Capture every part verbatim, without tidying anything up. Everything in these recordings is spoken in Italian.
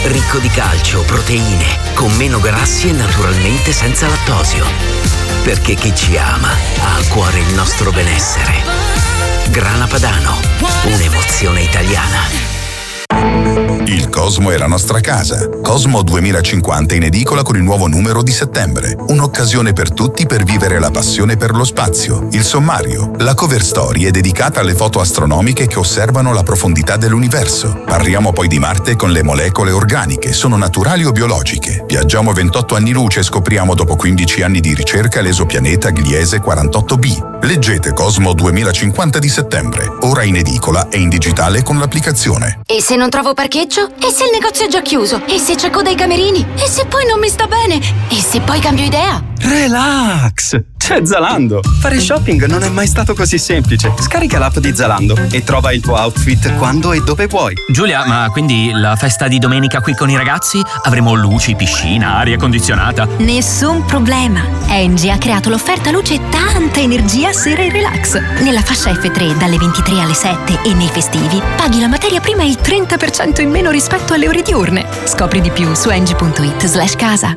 ricco di calcio, proteine, con meno grassi e naturalmente senza lattosio. Perché chi ci ama ha a cuore il nostro benessere. Grana Padano, un'emozione italiana. Il Cosmo è la nostra casa. Cosmo duemilacinquanta in edicola con il nuovo numero di settembre. Un'occasione per tutti per vivere la passione per lo spazio. Il sommario. La cover story è dedicata alle foto astronomiche che osservano la profondità dell'universo. Parliamo poi di Marte con le molecole organiche. Sono naturali o biologiche? Viaggiamo ventotto anni luce e scopriamo dopo quindici anni di ricerca l'esopianeta Gliese quarantotto b. Leggete Cosmo duemilacinquanta di settembre. Ora in edicola e in digitale con l'applicazione. E se non trovo parcheggio? E se il negozio è già chiuso? E se c'è coda ai camerini? E se poi non mi sta bene? E se poi cambio idea? Relax! C'è Zalando! Fare shopping non è mai stato così semplice. Scarica l'app di Zalando e trova il tuo outfit quando e dove vuoi. Giulia, ma quindi la festa di domenica qui con i ragazzi? Avremo luci, piscina, aria condizionata? Nessun problema. Engie ha creato l'offerta luce e tanta energia sera e relax. Nella fascia effe tre dalle ventitré alle sette e nei festivi paghi la materia prima il trenta per cento in meno rispetto alle ore diurne. Scopri di più su engie punto it slash casa.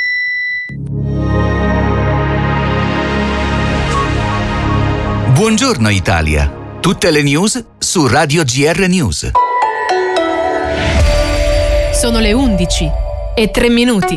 Buongiorno Italia. Tutte le news su Radio G R News. Sono le undici e tre minuti.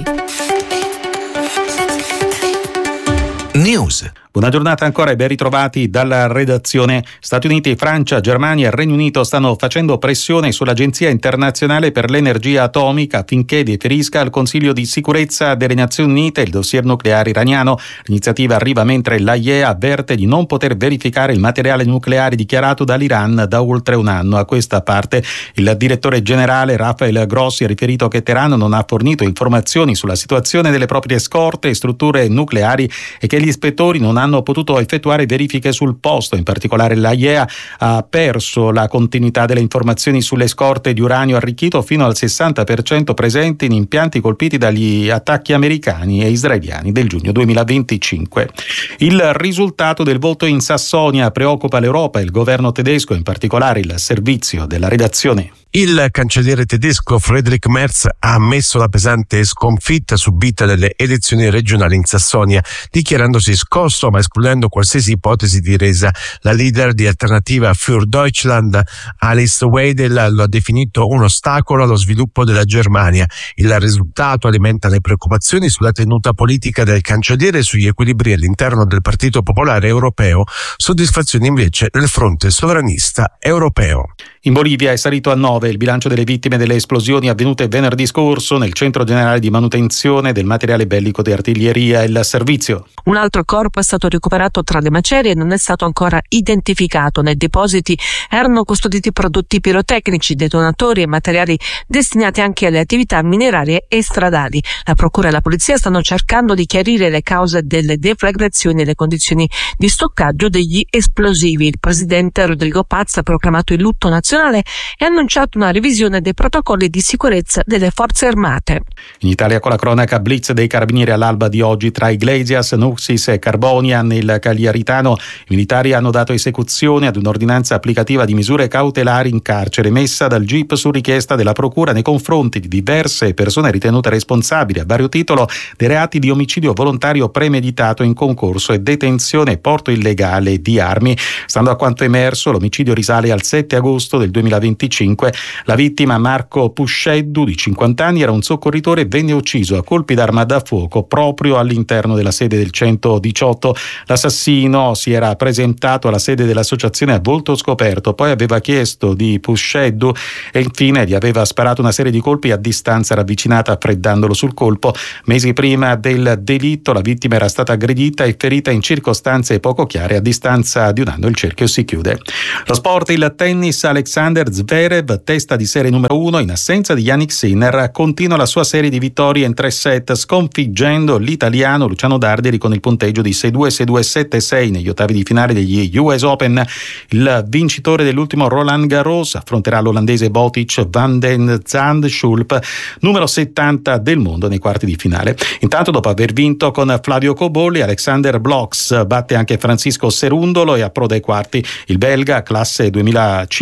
News. Buona giornata ancora e ben ritrovati dalla redazione. Stati Uniti, Francia, Germania e Regno Unito stanno facendo pressione sull'Agenzia internazionale per l'energia atomica affinché deferisca al Consiglio di sicurezza delle Nazioni Unite il dossier nucleare iraniano. L'iniziativa arriva mentre l'A I E A avverte di non poter verificare il materiale nucleare dichiarato dall'Iran da oltre un anno. A questa parte il direttore generale Rafael Grossi ha riferito che Teheran non ha fornito informazioni sulla situazione delle proprie scorte e strutture nucleari e che gli ispettori non hanno hanno potuto effettuare verifiche sul posto. In particolare l'A I E A ha perso la continuità delle informazioni sulle scorte di uranio arricchito fino al sessanta per cento presenti in impianti colpiti dagli attacchi americani e israeliani del giugno duemilaventicinque. Il risultato del voto in Sassonia preoccupa l'Europa e il governo tedesco, in particolare il servizio della redazione. Il cancelliere tedesco Friedrich Merz ha ammesso la pesante sconfitta subita nelle elezioni regionali in Sassonia, dichiarandosi scosso ma escludendo qualsiasi ipotesi di resa. La leader di Alternativa für Deutschland, Alice Weidel, lo ha definito un ostacolo allo sviluppo della Germania. Il risultato alimenta le preoccupazioni sulla tenuta politica del cancelliere e sugli equilibri all'interno del Partito Popolare Europeo, soddisfazione invece del fronte sovranista europeo. In Bolivia è salito a nove il bilancio delle vittime delle esplosioni avvenute venerdì scorso nel Centro Generale di Manutenzione del Materiale Bellico di Artiglieria e il Servizio. Un altro corpo è stato recuperato tra le macerie e non è stato ancora identificato. Nei depositi erano custoditi prodotti pirotecnici, detonatori e materiali destinati anche alle attività minerarie e stradali. La procura e la polizia stanno cercando di chiarire le cause delle deflagrazioni e le condizioni di stoccaggio degli esplosivi. Il presidente Rodrigo Paz ha proclamato il lutto nazionale e ha annunciato una revisione dei protocolli di sicurezza delle forze armate. In Italia con la cronaca blitz dei carabinieri all'alba di oggi tra Iglesias, Nuxis e Carbonia nel Cagliaritano. I militari hanno dato esecuzione ad un'ordinanza applicativa di misure cautelari in carcere messa dal G I P su richiesta della procura nei confronti di diverse persone ritenute responsabili a vario titolo dei reati di omicidio volontario premeditato in concorso e detenzione e porto illegale di armi. Stando a quanto emerso, l'omicidio risale al sette agosto del duemilaventicinque. La vittima, Marco Pusceddu, di cinquanta anni, era un soccorritore e venne ucciso a colpi d'arma da fuoco proprio all'interno della sede del centodiciotto. L'assassino si era presentato alla sede dell'associazione a volto scoperto, poi aveva chiesto di Pusceddu e infine gli aveva sparato una serie di colpi a distanza ravvicinata, freddandolo sul colpo. Mesi prima del delitto la vittima era stata aggredita e ferita in circostanze poco chiare. A distanza di un anno il cerchio si chiude. Lo sport, il tennis. Alexander Zverev, testa di serie numero uno in assenza di Jannik Sinner, continua la sua serie di vittorie in tre set sconfiggendo l'italiano Luciano Darderi con il punteggio di sei due, sei due, sette sei negli ottavi di finale degli U S Open. Il vincitore dell'ultimo Roland Garros affronterà l'olandese Botic van den Zandschulp, numero settanta del mondo, nei quarti di finale. Intanto, dopo aver vinto con Flavio Cobolli, Alexander Bloch batte anche Francisco Cerundolo e approda ai quarti. Il belga, classe duemilacinque, si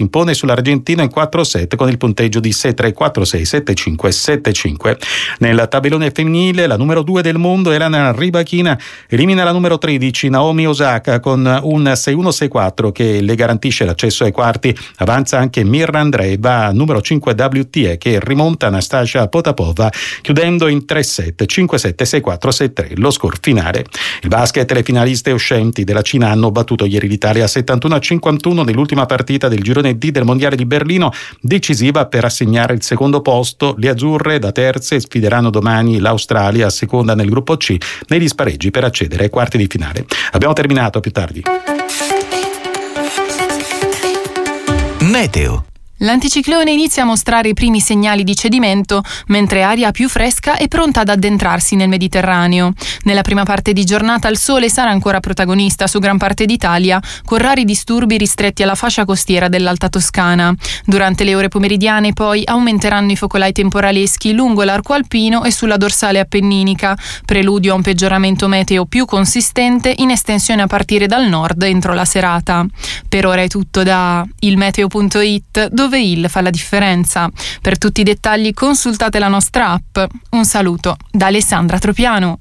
impone sull'argentino in quattro set con il punteggio di sei tre, quattro sei, sette cinque, sette cinque. Nel tabellone femminile la numero due del mondo Elena Rybakina elimina la numero tredici Naomi Osaka con un sei uno sei quattro che le garantisce l'accesso ai quarti. Avanza anche Mirra Andreeva, numero cinque W T E, che rimonta Anastasia Potapova chiudendo in tre set, cinque sette, sei quattro, sei tre lo score finale. Il basket, le finaliste uscenti della Cina hanno battuto ieri l'Italia settantuno a cinquantuno nell'ultima partita del girone D del Mondiale di Berlino, decisiva per assegnare il secondo posto. Le azzurre da terze sfideranno domani l'Australia, seconda nel gruppo C, negli spareggi per accedere ai quarti di finale. Abbiamo terminato, a più tardi. Meteo. L'anticiclone inizia a mostrare i primi segnali di cedimento, mentre aria più fresca è pronta ad addentrarsi nel Mediterraneo. Nella prima parte di giornata il sole sarà ancora protagonista su gran parte d'Italia, con rari disturbi ristretti alla fascia costiera dell'Alta Toscana. Durante le ore pomeridiane poi aumenteranno i focolai temporaleschi lungo l'arco alpino e sulla dorsale appenninica, preludio a un peggioramento meteo più consistente in estensione a partire dal nord entro la serata. Per ora è tutto da ilmeteo punto it, dove il fa la differenza. Per tutti i dettagli consultate la nostra app. Un saluto da Alessandra Tropiano.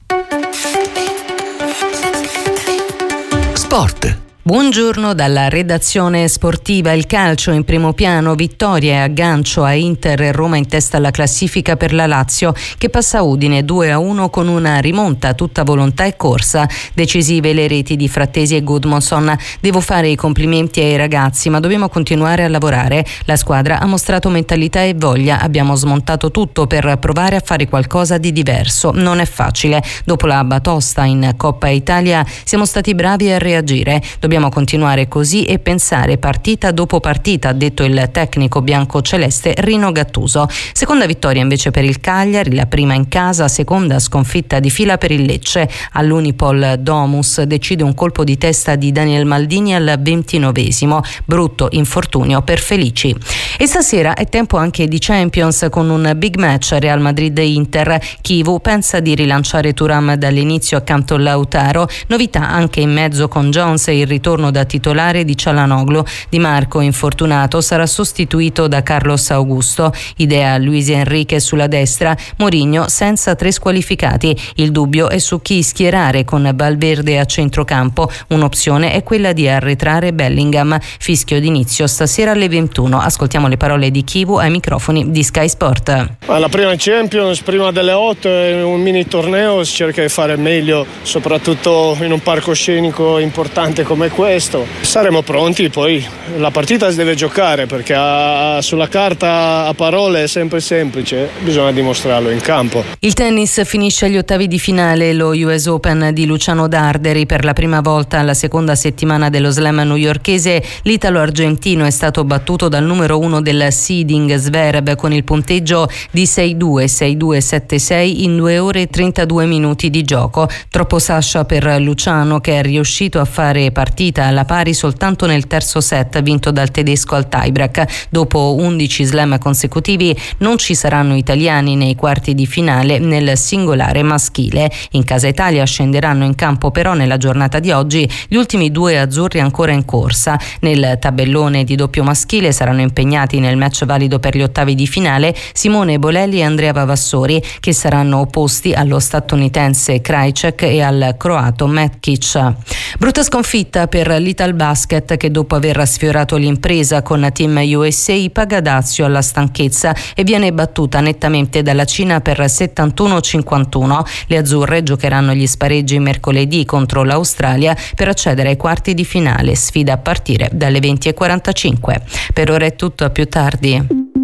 Sport. Buongiorno dalla redazione sportiva. Il calcio in primo piano, vittoria e aggancio a Inter e Roma in testa alla classifica per la Lazio, che passa Udine due a uno con una rimonta a tutta volontà e corsa. Decisive le reti di Frattesi e Gudmundsson. Devo fare i complimenti ai ragazzi, ma dobbiamo continuare a lavorare. La squadra ha mostrato mentalità e voglia. Abbiamo smontato tutto per provare a fare qualcosa di diverso. Non è facile. Dopo la batosta in Coppa Italia siamo stati bravi a reagire. Dobbiamo Dobbiamo continuare così e pensare partita dopo partita, ha detto il tecnico bianco-celeste Rino Gattuso. Seconda vittoria invece per il Cagliari, la prima in casa, seconda sconfitta di fila per il Lecce. All'Unipol Domus decide un colpo di testa di Daniel Maldini al ventinovesimo. Brutto infortunio per Felici. E stasera è tempo anche di Champions con un big match Real Madrid-Inter. Chivu pensa di rilanciare Thuram dall'inizio accanto a Lautaro. Novità anche in mezzo con Jones e il ritorno da titolare di Çalhanoğlu. Di Marco, infortunato, sarà sostituito da Carlos Augusto. Idea Luis Enrique sulla destra, Mourinho senza tre squalificati. Il dubbio è su chi schierare con Valverde a centrocampo. Un'opzione è quella di arretrare Bellingham. Fischio d'inizio stasera alle ventuno. Ascoltiamo le parole di Chivu ai microfoni di Sky Sport. La prima Champions, prima delle otto, è un mini torneo, si cerca di fare meglio, soprattutto in un palcoscenico importante come questo. Saremo pronti, poi la partita si deve giocare, perché a, sulla carta a parole è sempre semplice, bisogna dimostrarlo in campo. Il tennis finisce agli ottavi di finale lo U S Open di Luciano Darderi. Per la prima volta alla seconda settimana dello slam newyorkese l'italo-argentino è stato battuto dal numero uno del seeding Zverev con il punteggio di sei due, sei due, sette sei in due ore e trentadue minuti di gioco. Troppo Sasha per Luciano, che è riuscito a fare partita alla pari soltanto nel terzo set vinto dal tedesco al tiebreak. Dopo undici slam consecutivi non ci saranno italiani nei quarti di finale nel singolare maschile. In casa Italia scenderanno in campo però nella giornata di oggi gli ultimi due azzurri ancora in corsa. Nel tabellone di doppio maschile saranno impegnati nel match valido per gli ottavi di finale Simone Bolelli e Andrea Vavassori, che saranno opposti allo statunitense Krajcek e al croato Metkic. Brutta sconfitta per l'Italbasket, che dopo aver sfiorato l'impresa con Team U S A paga dazio alla stanchezza e viene battuta nettamente dalla Cina per settantuno a cinquantuno. Le azzurre giocheranno gli spareggi mercoledì contro l'Australia per accedere ai quarti di finale, sfida a partire dalle venti e quarantacinque. Per ora è tutto, a più tardi.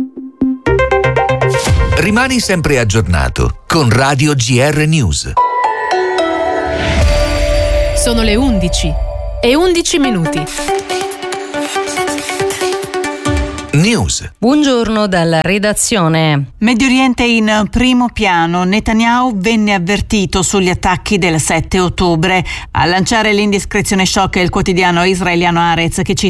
Rimani sempre aggiornato con Radio G R News. Sono le undici e undici minuti. News. Buongiorno dalla redazione. Medio Oriente in primo piano. Netanyahu venne avvertito sugli attacchi del sette ottobre. A lanciare l'indiscrezione shock è il quotidiano israeliano Haaretz, che cita